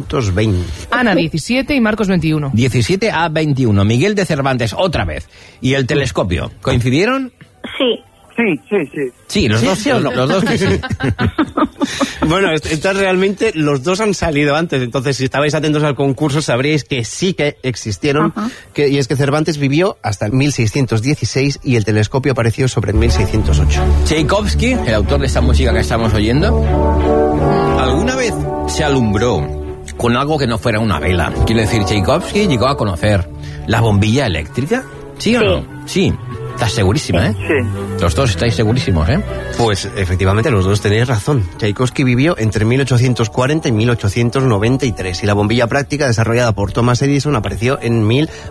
1920. Ana 17 y Marcos 21. 17 a 21. Miguel de Cervantes, otra vez. ¿Y el telescopio? ¿Coincidieron? Sí. Sí, los dos que sí. Bueno, estas realmente los dos han salido antes, entonces si estabais atentos al concurso sabríais que sí que existieron, y es que Cervantes vivió hasta el 1616 y el telescopio apareció sobre el 1608. Tchaikovsky, el autor de esta música que estamos oyendo, ¿alguna vez se alumbró con algo que no fuera una vela? Quiero decir, Tchaikovsky llegó a conocer la bombilla eléctrica, ¿sí o no? Sí. Estás segurísima, ¿eh? Sí. Los dos estáis segurísimos, ¿eh? Pues efectivamente los dos tenéis razón. Tchaikovsky vivió entre 1840 y 1893 y la bombilla práctica desarrollada por Thomas Edison apareció en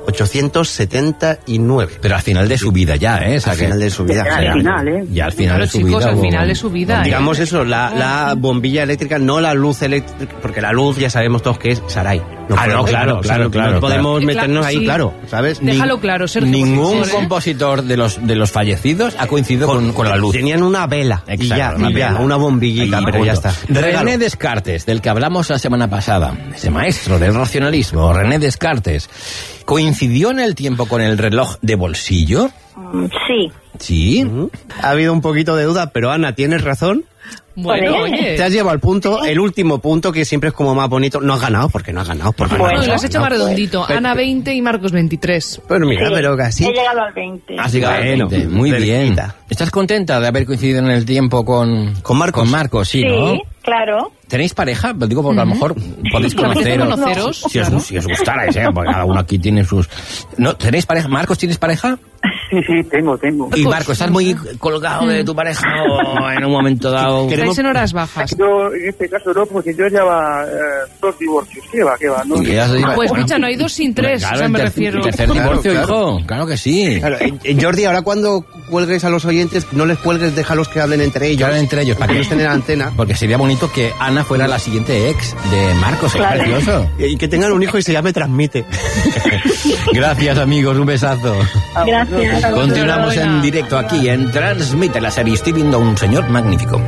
1879. Pero al final de su vida ya, ¿eh? O sea, al final de su vida. Al final, ¿eh? Ya al final Claro, de su chicos, vida. al final de su vida. Digamos eso, la bombilla eléctrica, no la luz eléctrica, porque la luz ya sabemos todos que es Sarai. Claro. No podemos meternos ahí, sí. claro, ¿sabes? Déjalo claro, Sergio. Ningún por favor, compositor de los fallecidos ha coincidido con la luz. Tenían una vela, Exacto, una bombillita, Ahí, pero punto. ya está. René Descartes, del que hablamos la semana pasada, ese maestro del racionalismo, René Descartes, ¿coincidió en el tiempo con el reloj de bolsillo? Sí. Sí. Ha habido un poquito de duda, pero Ana, tienes razón. Bueno, oye. Te has llevado al punto, el último punto, que siempre es como más bonito. No has ganado, porque no has ganado. Porque Bueno, no has lo has hecho más ganado. redondito. Pero- Ana 20 y Marcos 23. Pero mira, Sí. pero casi. He llegado al 20. Has llegado al Bueno, 20. Muy bien. cerquita. ¿Estás contenta de haber coincidido en el tiempo con Marcos? Con Marcos, sí, ¿no? Sí, claro. ¿Tenéis pareja? Lo digo porque a lo mejor podéis Me apetece conoceros. conoceros, Si os gustarais, ¿eh? Porque cada uno aquí tiene sus... ¿No? ¿Tenéis pareja? ¿Marcos, tienes pareja? Sí, tengo. Y Marcos, ¿estás muy colgado de tu pareja o en un momento dado? Estáis en horas bajas. Yo, en este caso no, porque yo llevaba 2 divorcios. ¿Qué va? ¿No? Ya os digo, Pues bueno. escucha, no hay 2 sin 3, Claro, o sea, el me tercer- refiero. el tercer divorcio, Claro, hijo. Claro que sí. Claro, Jordi, ahora cuando cuelgues a los oyentes, no les cuelgues, déjalos que hablen entre ellos. Que hablen entre ellos, para que no estén en la antena. Porque sería bonito que Ana fuera la siguiente ex de Marcos, es Claro. precioso. Y que tengan un hijo y se llame Transmite. Gracias, amigos, un besazo. Gracias. Continuamos en directo aquí en Transmite la serie. Estoy viendo a un señor magnífico.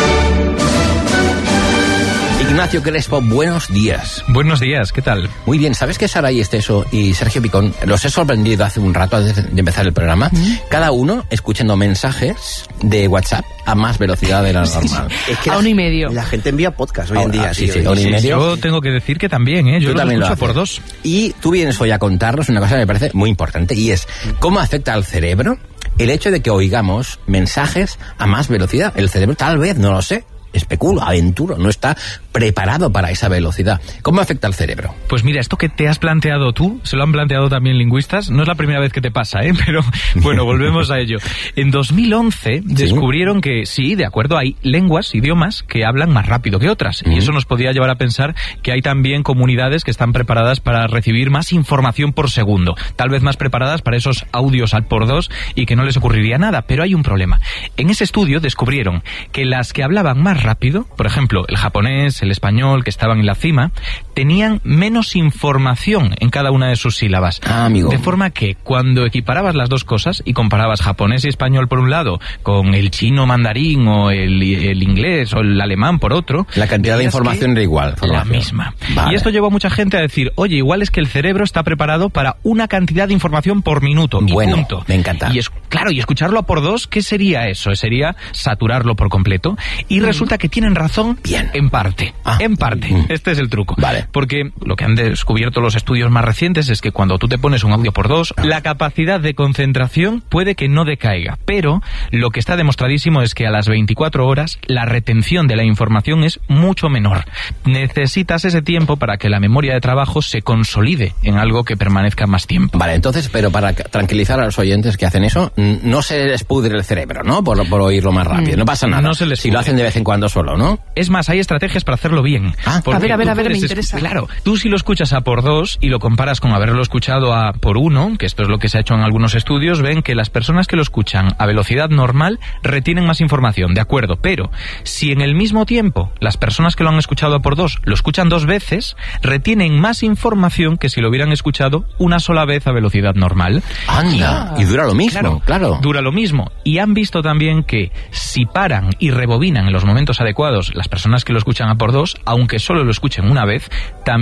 Ignacio Crespo, buenos días. Buenos días, ¿qué tal? Muy bien, ¿sabes que Saray Esteso y Sergio Picón los he sorprendido hace un rato antes de empezar el programa? Cada uno escuchando mensajes de WhatsApp a más velocidad de la normal. Es que A 1,5. La gente envía podcast hoy en día. Sí, tío. a 1,5. Yo tengo que decir que también, ¿eh? Yo Tú lo también lo escucho por haces. 2. Y tú vienes hoy a contarnos una cosa que me parece muy importante, y es cómo afecta al cerebro el hecho de que oigamos mensajes a más velocidad. El cerebro tal vez, no lo sé, especulo, aventuro, no está preparado para esa velocidad. ¿Cómo afecta al cerebro? Pues mira, esto que te has planteado tú, se lo han planteado también lingüistas, no es la primera vez que te pasa, ¿eh? Pero bueno, volvemos a ello. En 2011 descubrieron que sí, de acuerdo, hay lenguas, idiomas que hablan más rápido que otras, y eso nos podía llevar a pensar que hay también comunidades que están preparadas para recibir más información por segundo, tal vez más preparadas para esos audios al por 2 y que no les ocurriría nada, pero hay un problema. En ese estudio descubrieron que las que hablaban más rápido, por ejemplo, el japonés, el español, que estaban en la cima, tenían menos información en cada una de sus sílabas. Ah, amigo. De forma que cuando equiparabas las dos cosas y comparabas japonés y español por un lado con el chino mandarín o el inglés o el alemán por otro, La cantidad de veías información que era igual. la misma. Vale. Y esto llevó a mucha gente a decir, oye, igual es que el cerebro está preparado para una cantidad de información por minuto. Y Bueno, punto. me encanta. Y claro, y escucharlo a por 2, ¿qué sería eso? Sería saturarlo por completo. Y resulta que tienen razón. Bien. En parte. Ah. En parte. Este es el truco. Vale. Porque lo que han descubierto los estudios más recientes es que cuando tú te pones un audio por 2, la capacidad de concentración puede que no decaiga. Pero lo que está demostradísimo es que a las 24 horas la retención de la información es mucho menor. Necesitas ese tiempo para que la memoria de trabajo se consolide en algo que permanezca más tiempo. Vale, entonces, pero para tranquilizar a los oyentes que hacen eso, no se les pudre el cerebro, ¿no? Por oírlo más rápido. No pasa nada. No se les si lo pudre. hacen de vez en cuando solo, ¿no? Es más, hay estrategias para hacerlo bien. Ah, Porque a ver, tú me puedes interesa. Claro, tú si lo escuchas a por 2 y lo comparas con haberlo escuchado a por 1, que esto es lo que se ha hecho en algunos estudios, ven que las personas que lo escuchan a velocidad normal retienen más información, de acuerdo, pero si en el mismo tiempo las personas que lo han escuchado a por 2 lo escuchan 2 veces, retienen más información que si lo hubieran escuchado una sola vez a velocidad normal. Anda, y dura lo mismo, claro. Dura lo mismo. Y han visto también que si paran y rebobinan en los momentos adecuados las personas que lo escuchan a por 2, aunque solo lo escuchen una vez, también